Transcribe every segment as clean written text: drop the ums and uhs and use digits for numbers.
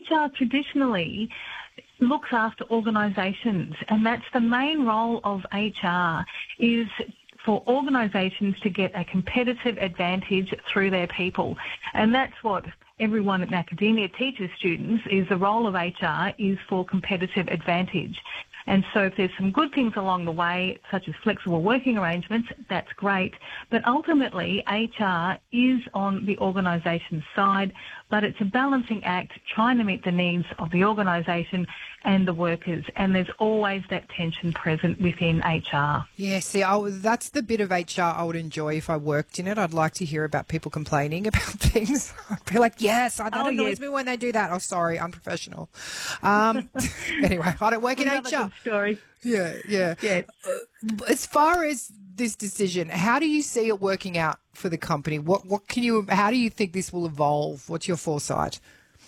HR traditionally looks after organisations, and that's the main role of HR, is for organisations to get a competitive advantage through their people. And that's what everyone in academia teaches students, is the role of HR is for competitive advantage. And so if there's some good things along the way, such as flexible working arrangements, that's great. But ultimately, HR is on the organisation's side, but it's a balancing act trying to meet the needs of the organisation and the workers. And there's always that tension present within HR. Yeah, see, that's the bit of HR I would enjoy if I worked in it. I'd like to hear about people complaining about things. I'd be like, yes, that annoys me when they do that. Oh, sorry, unprofessional. Anyway, I don't work in Another HR. good story. Yeah. As far as this decision, how do you see it working out for the company? How do you think this will evolve? What's your foresight?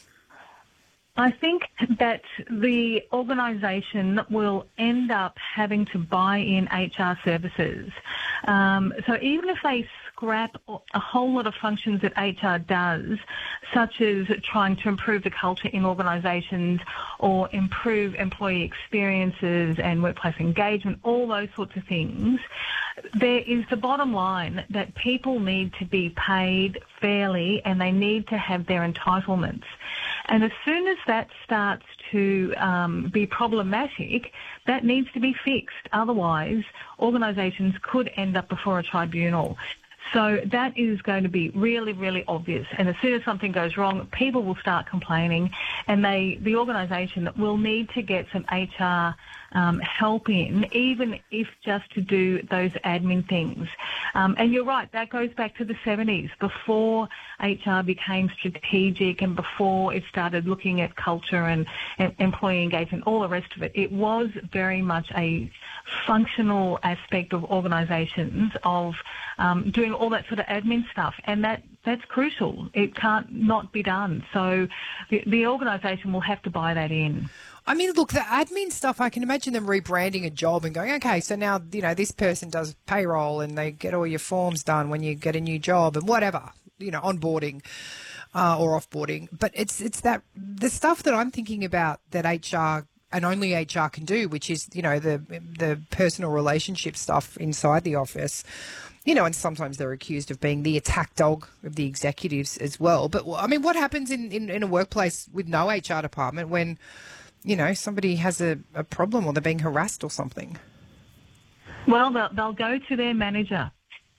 I think that the organisation will end up having to buy in HR services. So even if they scrap a whole lot of functions that HR does, such as trying to improve the culture in organisations or improve employee experiences and workplace engagement, all those sorts of things, there is the bottom line that people need to be paid fairly and they need to have their entitlements. And as soon as that starts to be problematic, that needs to be fixed. Otherwise, organisations could end up before a tribunal. So that is going to be really, really obvious. And as soon as something goes wrong, people will start complaining, and the organisation will need to get some HR help in, even if just to do those admin things. And you're right, that goes back to the 70s, before HR became strategic and before it started looking at culture and employee engagement, all the rest of it. It was very much a functional aspect of organisations of doing all that sort of admin stuff, and that's crucial. It can't not be done. So the organisation will have to buy that in. I mean, look, the admin stuff, I can imagine them rebranding a job and going, okay, so now, this person does payroll and they get all your forms done when you get a new job and whatever, onboarding or offboarding. But it's that the stuff that I'm thinking about that HR and only HR can do, which is, the personal relationship stuff inside the office. And sometimes they're accused of being the attack dog of the executives as well. But, I mean, what happens in a workplace with no HR department when, somebody has a problem or they're being harassed or something? Well, they'll go to their manager.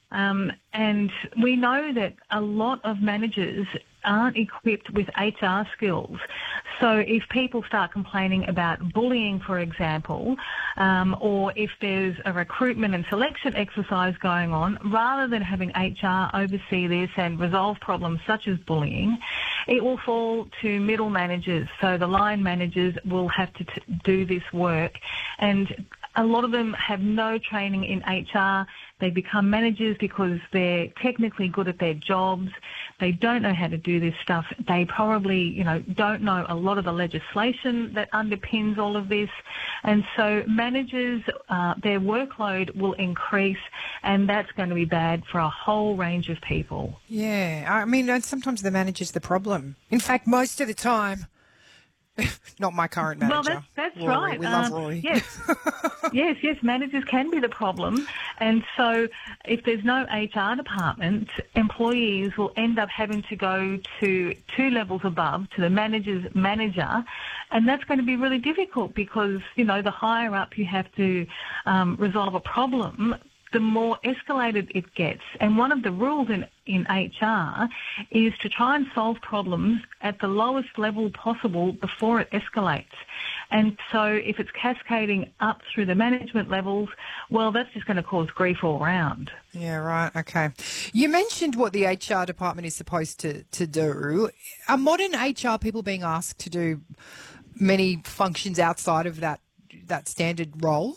And we know that a lot of managers aren't equipped with HR skills. So if people start complaining about bullying, for example, or if there's a recruitment and selection exercise going on, rather than having HR oversee this and resolve problems such as bullying, it will fall to middle managers. So the line managers will have to do this work. And a lot of them have no training in HR. They become managers because they're technically good at their jobs. They don't know how to do this stuff. They probably, don't know a lot of the legislation that underpins all of this. And so managers, their workload will increase, and that's going to be bad for a whole range of people. Yeah, I mean, sometimes the manager's the problem. In fact, most of the time. Not my current manager. Well, that's Rory. right. We love Rory. Yes, managers can be the problem. And so if there's no HR department, employees will end up having to go to two levels above, to the manager's manager, and that's going to be really difficult because, the higher up you have to resolve a problem, the more escalated it gets. And one of the rules in HR is to try and solve problems at the lowest level possible before it escalates. And so if it's cascading up through the management levels, well, that's just going to cause grief all round. Yeah, right. Okay. You mentioned what the HR department is supposed to do. Are modern HR people being asked to do many functions outside of that standard role?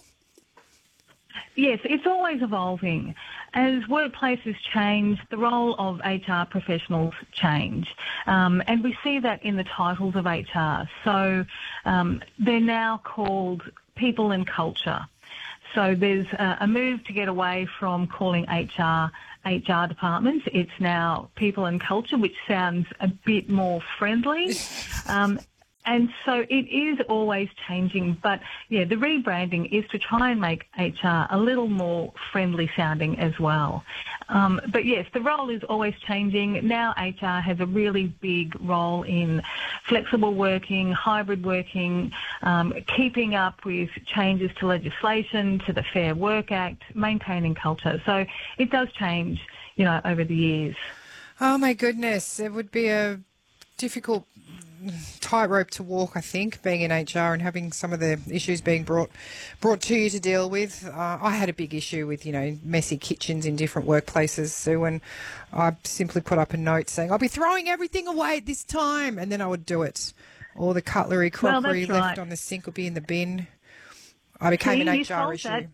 Yes, it's always evolving. As workplaces change, the role of HR professionals change. And we see that in the titles of HR. So they're now called people and culture. So there's a move to get away from calling HR departments. It's now people and culture, which sounds a bit more friendly. And so it is always changing, but yeah, the rebranding is to try and make HR a little more friendly sounding as well. But yes, the role is always changing. Now HR has a really big role in flexible working, hybrid working, keeping up with changes to legislation, to the Fair Work Act, maintaining culture. So it does change, over the years. Oh my goodness, it would be a difficult tightrope to walk, I think, being in HR and having some of the issues being brought to you to deal with. I had a big issue with, messy kitchens in different workplaces, Sue, and I simply put up a note saying, I'll be throwing everything away at this time, and then I would do it. All the cutlery, crockery left on the sink would be in the bin. I became an HR issue.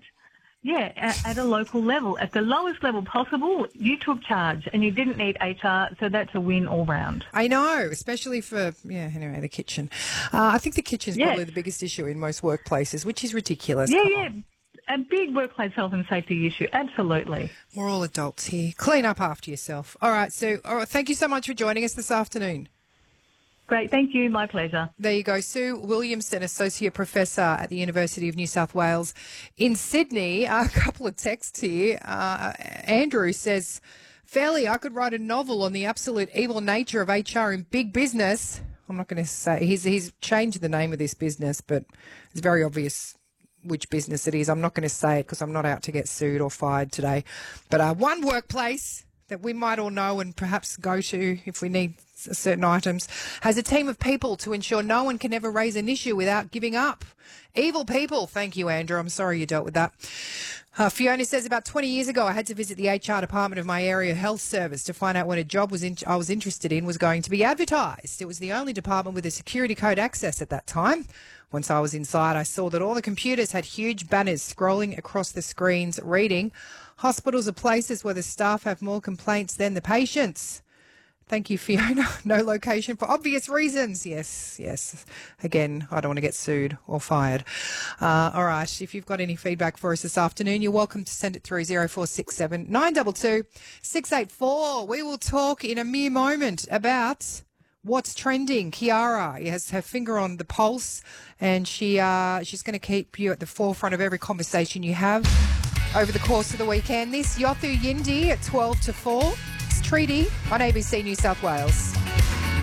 At a local level, at the lowest level possible, you took charge and you didn't need HR, so that's a win all round. I know, especially for, the kitchen. I think the kitchen's probably the biggest issue in most workplaces, which is ridiculous. Yeah. A big workplace health and safety issue, absolutely. We're all adults here. Clean up after yourself. All right, Sue. All right, thank you so much for joining us this afternoon. Great, thank you. My pleasure. There you go. Sue Williamson, Associate Professor at the University of New South Wales in Sydney. A couple of texts here. Andrew says, Fairly, I could write a novel on the absolute evil nature of HR in big business. I'm not going to say, he's changed the name of this business, but it's very obvious which business it is. I'm not going to say it because I'm not out to get sued or fired today. But one workplace that we might all know and perhaps go to if we need certain items, has a team of people to ensure no one can ever raise an issue without giving up. Evil people. Thank you, Andrew. I'm sorry you dealt with that. Fiona says, about 20 years ago, I had to visit the HR department of my area health service to find out when a job I was interested in was going to be advertised. It was the only department with a security code access at that time. Once I was inside, I saw that all the computers had huge banners scrolling across the screens reading, hospitals are places where the staff have more complaints than the patients. Thank you, Fiona. No location for obvious reasons. Yes. Again, I don't want to get sued or fired. All right. If you've got any feedback for us this afternoon, you're welcome to send it through 0467 922 684. We will talk in a mere moment about what's trending. Kiara has her finger on the pulse, and she's going to keep you at the forefront of every conversation you have over the course of the weekend. This Yothu Yindi at 12 to 4. Treaty on ABC New South Wales.